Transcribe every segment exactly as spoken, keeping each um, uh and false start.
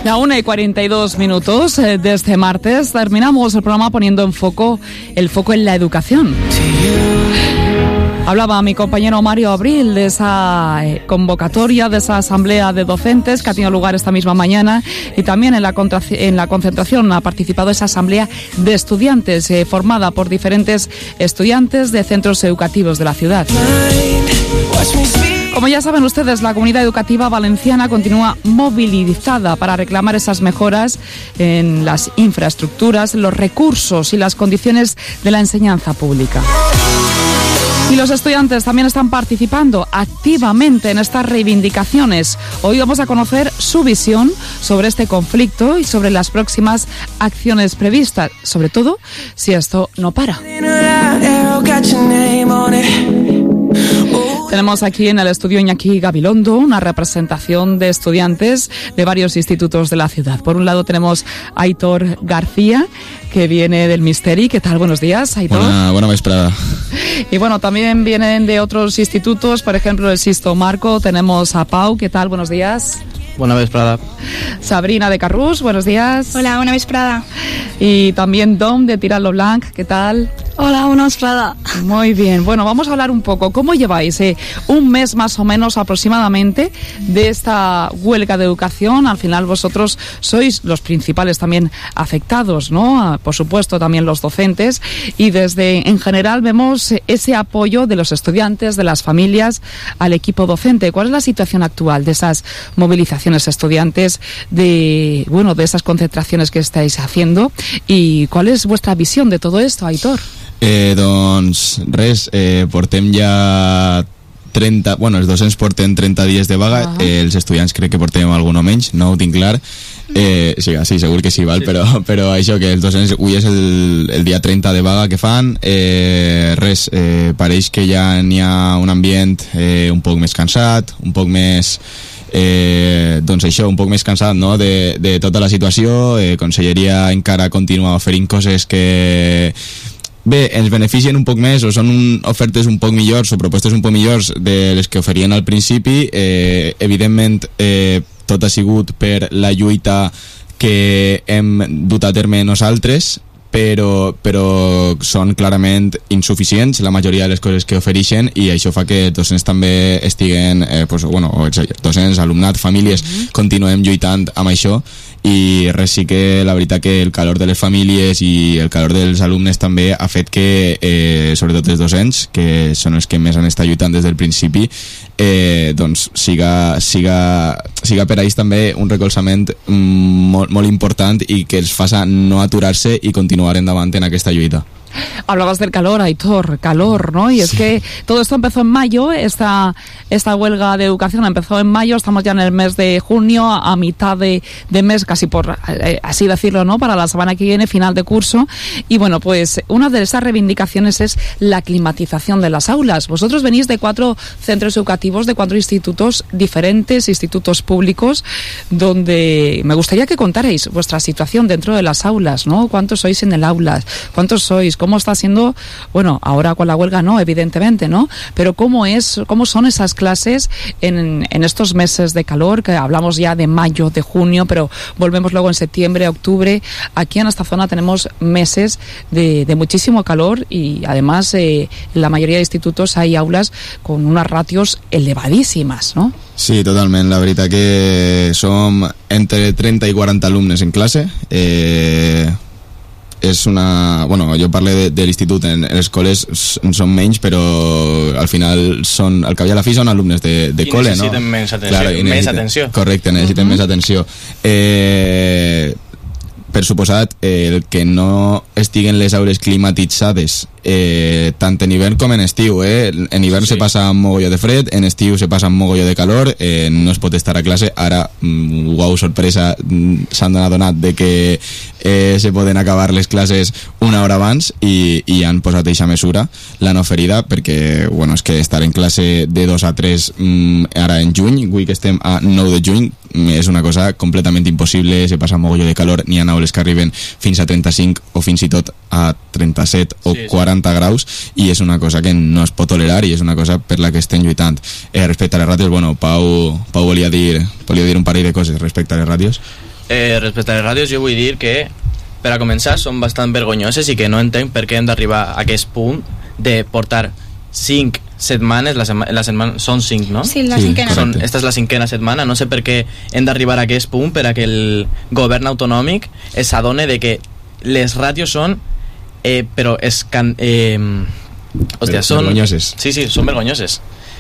La una y cuarenta y dos minutos eh, de este martes terminamos el programa poniendo en foco el foco en la educación. Hablaba mi compañero Mario Abril de esa eh, convocatoria, de esa asamblea de docentes que ha tenido lugar esta misma mañana, y también en la, contra, en la concentración ha participado esa asamblea de estudiantes eh, formada por diferentes estudiantes de centros educativos de la ciudad. Como ya saben ustedes, la comunidad educativa valenciana continúa movilizada para reclamar esas mejoras en las infraestructuras, los recursos y las condiciones de la enseñanza pública. Y los estudiantes también están participando activamente en estas reivindicaciones. Hoy vamos a conocer su visión sobre este conflicto y sobre las próximas acciones previstas, sobre todo si esto no para. Tenemos aquí en el estudio Iñaki Gabilondo una representación de estudiantes de varios institutos de la ciudad. Por un lado tenemos a Aitor García, que viene del Misteri. ¿Qué tal? Buenos días, Aitor. Buena, buena vesprada. Y bueno, también vienen de otros institutos, por ejemplo, el Sisto Marco. Tenemos a Pau. ¿Qué tal? Buenos días. Buena vesprada. Sabrina de Carrús, buenos días. Hola, buena vesprada. Y también Dom de Tiralo Blanc, ¿qué tal? Hola, buena vesprada. Muy bien, bueno, vamos a hablar un poco. ¿Cómo lleváis eh, un mes más o menos aproximadamente de esta huelga de educación? Al final vosotros sois los principales también afectados, ¿no? Por supuesto también los docentes, y desde en general vemos ese apoyo de los estudiantes, de las familias al equipo docente. ¿Cuál es la situación actual de esas movilizaciones estudiantes, de bueno, de esas concentraciones que estáis haciendo, y cuál es vuestra visión de todo esto, Aitor? Eh, doncs res, eh, portem ja trenta, bueno, els docents porten trenta dies de vaga, uh-huh. eh, els estudiants crec que portem alguna menys, no ho tinc clar. Eh, sí, sí, segur que sí, val, sí. Però, però això, que els docents avui és el, el dia trenta de vaga que fan. Eh, res, eh, pareix que ja n'hi ha un ambient eh, un poc més cansat, un poc més... Eh, doncs això, un poc més cansat, no?, de, de tota la situació. eh, Conselleria encara continua oferint coses que bé, ens beneficien un poc més, o són un, ofertes un poc millors o propostes un poc millors de les que oferien al principi. eh, evidentment eh, tot ha sigut per la lluita que hem dut a terme nosaltres, però, però són clarament insuficients la majoria de les coses que ofereixen, i això fa que els docents també estiguen, eh, pues, bueno, docents, alumnat, famílies, uh-huh. continuem lluitant amb això. I res, sí que la veritat que el calor de les famílies i el calor dels alumnes també ha fet que, eh, sobretot els docents, que són els que més han estat lluitant des del principi, eh, doncs siga, siga, siga per a ells també un recolzament molt, molt important, i que els faça no aturar-se i continuar endavant en aquesta lluita. Hablabas del calor, Aitor, calor, ¿no? Y es sí. que todo esto empezó en mayo, esta, esta huelga de educación empezó en mayo, estamos ya en el mes de junio, a, a mitad de, de mes, casi por eh, así decirlo, ¿no?, para la semana que viene, final de curso. Y bueno, pues una de esas reivindicaciones es la climatización de las aulas. Vosotros venís de cuatro centros educativos, de cuatro institutos diferentes, institutos públicos, donde me gustaría que contarais vuestra situación dentro de las aulas, ¿no? ¿Cuántos sois en el aula? ¿Cuántos sois? ¿Cómo está siendo? Bueno, ahora con la huelga no, evidentemente, ¿no? Pero ¿cómo es, cómo son esas clases en, en estos meses de calor, que hablamos ya de mayo, de junio, pero volvemos luego en septiembre, octubre? Aquí en esta zona tenemos meses de, de muchísimo calor, y además eh, en la mayoría de institutos hay aulas con unas ratios elevadísimas, ¿no? Sí, totalment. La veritat que som entre trenta i quaranta alumnes en classe. Eh... és una... Bueno, jo parlo de, de l'institut, en, en les col·les són menys, però al final són, al cap i a la fi són alumnes de, de col·le, no? I necessiten menys atenció. Claro, necessiten, més atenció. Correcte, necessiten uh-huh. més atenció. Eh, per suposat, eh, el que no estiguen les aules climatitzades, eh, tant en hivern com en estiu, eh? En hivern sí. se passa un mogolló de fred, en estiu se passa un mogolló de calor, eh, no es pot estar a classe. Ara, mm, uau, sorpresa, mm, s'han adonat de que eh, se poden acabar les classes una hora abans, i, i han posat eixa mesura, l'han oferida, perquè, bueno, és que estar en classe de dos a tres mm, ara en juny, avui que estem a nou de juny, és una cosa completament impossible, se passa un mogolló de calor, n'hi ha aules que arriben fins a trenta-cinc o fins i tot a trenta-set o sí, sí. quaranta graus, i és una cosa que no es pot tolerar, i és una cosa per la que estem lluitant. Eh, respecte a les ràtios, bueno, Pau, Pau volia dir volia dir un parell de coses respecte a les ràtios. Eh, respecte a les ràdios, jo vull dir que, per a començar, són bastant vergonyoses i que no entenc per què hem d'arribar a aquest punt de portar cinc setmanes, la, sema, la setmana són cinc, no? Sí, la sí, cinquena. Són, esta és la cinquena setmana, no sé per què hem d'arribar a aquest punt per a que el govern autonòmic s'adone de que les ràdios són, eh, però és can, eh, hòstia, són... vergonyoses. Sí, sí, són vergonyoses.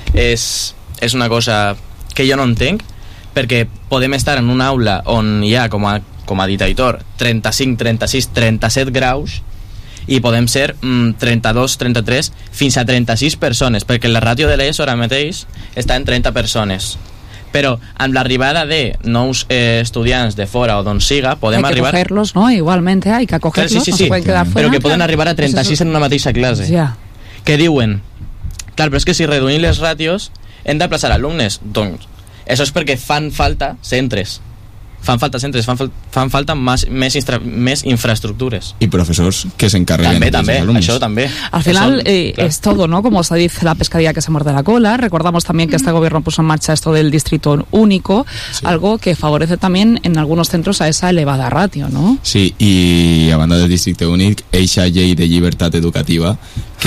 És, és una cosa que jo no entenc, perquè podem estar en una aula on hi ha, com a, com ha dit Aitor, trenta-cinc, trenta-sis, trenta-set graus, i podem ser mm, trenta-dos, trenta-tres fins a trenta-sis persones, perquè la ràdio de l'E S O ara mateix està en trenta persones, però amb l'arribada de nous eh, estudiants de fora o d'on siga, podem hay que arribar... cogerlos, ¿no? Igualmente hay que acogerlos, claro, sí, sí, no sí, se pueden quedar fuera. Però que poden arribar a trenta-sis en una mateixa classe. Ja. Que diuen, clar, però és que si reduïm les ràtios hem de plaçar alumnes, doncs això és perquè fan falta centres, fan falta centres, fan, fal fan falta més, més, instra més infraestructures. Y profesors que se encarguen també, de també, esos alumnos. això també. Al final eso, eh, es todo, ¿no? Como se dice, la pescadilla que se muerde la cola. Recordamos también que este gobierno puso en marcha esto del distrito único, sí. algo que favorece también en algunos centros a esa elevada ratio, ¿no? Sí, i a banda del districte únic, eixa llei de llibertat educativa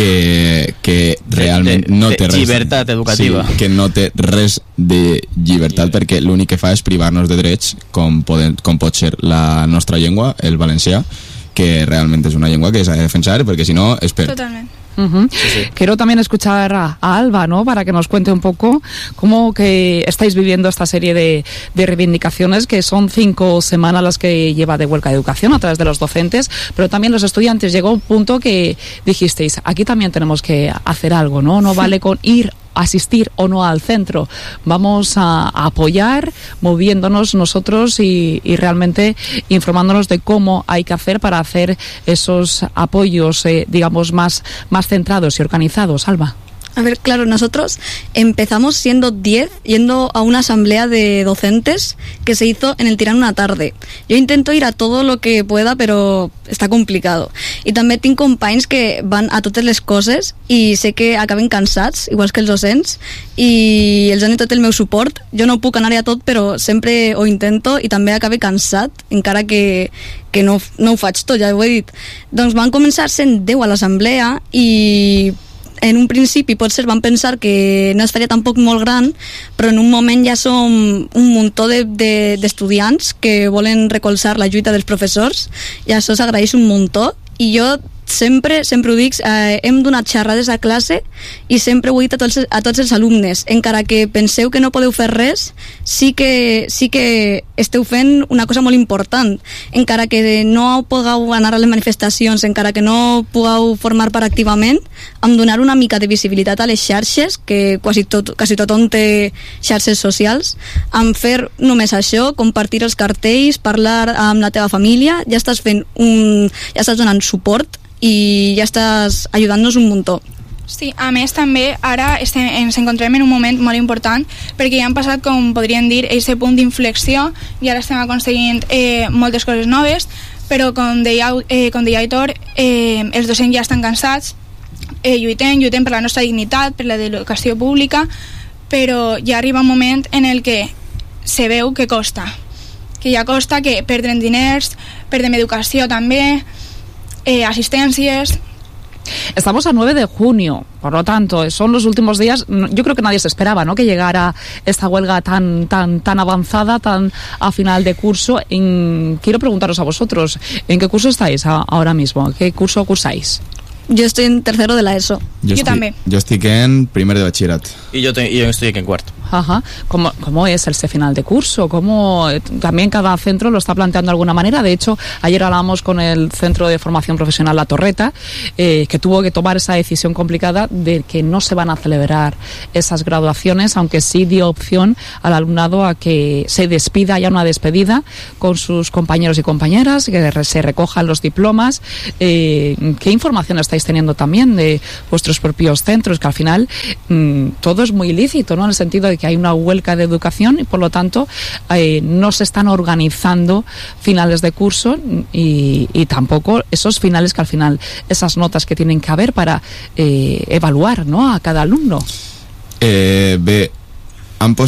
que, que realment de, no de té res... llibertat educativa. Sí, que no té res de llibertat, perquè l'únic que fa és privar-nos de drets, com, poden, com pot ser la nostra llengua, el valencià, que realment és una llengua que s'ha de defensar, perquè si no es perd. Totalment. Uh-huh. Sí, sí. Quiero también escuchar a, a Alba, ¿no? Para que nos cuente un poco cómo que estáis viviendo esta serie de, de reivindicaciones, que son cinco semanas las que lleva de huelga de educación a través de los docentes, pero también los estudiantes. Llegó un punto que dijisteis, aquí también tenemos que hacer algo, ¿no? No vale con ir, asistir o no al centro, vamos a, a apoyar moviéndonos nosotros y, y realmente informándonos de cómo hay que hacer para hacer esos apoyos, eh, digamos, más, más centrados y organizados. Alba. A ver, claro, nosotros empezamos siendo diez yendo a una asamblea de docentes que se hizo en el Tirán una tarde. Yo intento ir a todo lo que pueda, però està complicat. I també tinc companys que van a totes les coses i sé que acaben cansats, igual que els docents, i els dono tot el meu suport. Jo no puc anar a tot, però sempre ho intento i també acabe cansat, encara que, que no, no ho faig tot, ja ho he dit. Doncs van començar sent deu a l'assemblea i en un principi potser van pensar que no es faria tampoc molt gran, però en un moment ja som un muntó d'estudiants de, de, que volen recolzar la lluita dels professors i això s'agraeix un muntó. I jo sempre, sempre ho dic, eh, hem donat xerrades a classe i sempre ho he dit a tots, a tots els alumnes, encara que penseu que no podeu fer res, sí que, sí que esteu fent una cosa molt important, encara que no pugueu anar a les manifestacions, encara que no pugueu formar part activament, amb donar una mica de visibilitat a les xarxes, que quasi, tot, quasi tothom té xarxes socials, amb fer només això, compartir els cartells, parlar amb la teva família, ja estàs fent un, ja estàs donant suport i ja estàs ajudant-nos un muntó. Sí, a més també ara estem, ens encontrem en un moment molt important perquè ja han passat, com podríem dir, aquest punt d'inflexió i ara estem aconseguint eh, moltes coses noves, però com deia, eh, com deia Aitor, eh, els docents ja estan cansats, eh, lluitem, lluitem per la nostra dignitat, per la de l'educació pública, però ja arriba un moment en el que se veu que costa, que ja costa, que perdrem diners, perdrem educació també, Eh, asistencias. Estamos a nueve de junio, por lo tanto, son los últimos días. Yo creo que nadie se esperaba, ¿no?, que llegara esta huelga tan, tan, tan avanzada, tan a final de curso. En, quiero preguntaros a vosotros, ¿en qué curso estáis a, ahora mismo? ¿Qué curso cursáis? Jo estic en tercero de la ESO. Jo, jo també. Jo estic en primer de batxillerat. I jo, te, jo estic en quart. Ajá. ¿Cómo, ¿Cómo es este final de curso? ¿Cómo también cada centro lo está planteando de alguna manera? De hecho, ayer hablábamos con el Centro de Formación Profesional La Torreta, eh, que tuvo que tomar esa decisión complicada de que no se van a celebrar esas graduaciones, aunque sí dio opción al alumnado a que se despida, haya una despedida con sus compañeros y compañeras, que se recojan los diplomas. Eh, ¿Qué información estáis teniendo también de vuestros propios centros? Que al final mmm, todo es muy ilícito, ¿no?, en el sentido de que hay una huelga de educación y por lo tanto eh, no se están organizando finales de curso y, y tampoco esos finales que al final, esas notas que tienen que haber para eh, evaluar, ¿no?, a cada alumno. Eh, bé, han